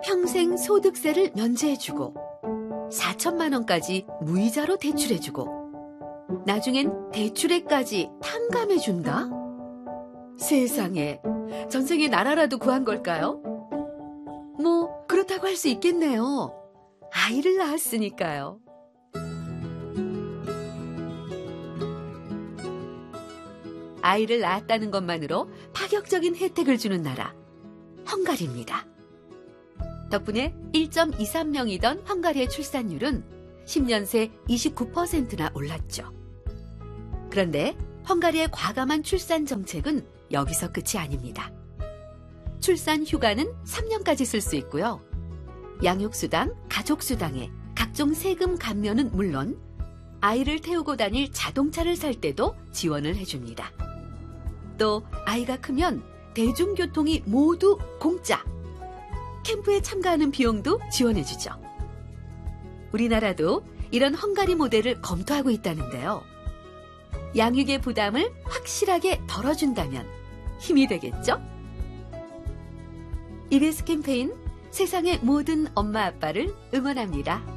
평생 소득세를 면제해주고 4천만 원까지 무이자로 대출해주고 나중엔 대출액까지 탕감해준다? 세상에, 전생에 나라라도 구한 걸까요? 뭐 그렇다고 할 수 있겠네요. 아이를 낳았으니까요. 아이를 낳았다는 것만으로 파격적인 혜택을 주는 나라, 헝가리입니다. 덕분에 1.23명이던 헝가리의 출산율은 10년 새 29%나 올랐죠. 그런데 헝가리의 과감한 출산 정책은 여기서 끝이 아닙니다. 출산 휴가는 3년까지 쓸 수 있고요. 양육수당, 가족수당에 각종 세금 감면은 물론 아이를 태우고 다닐 자동차를 살 때도 지원을 해줍니다. 또 아이가 크면 대중교통이 모두 공짜! 캠프에 참가하는 비용도 지원해주죠. 우리나라도 이런 헝가리 모델을 검토하고 있다는데요. 양육의 부담을 확실하게 덜어준다면 힘이 되겠죠? EBS 캠페인 세상의 모든 엄마 아빠를 응원합니다.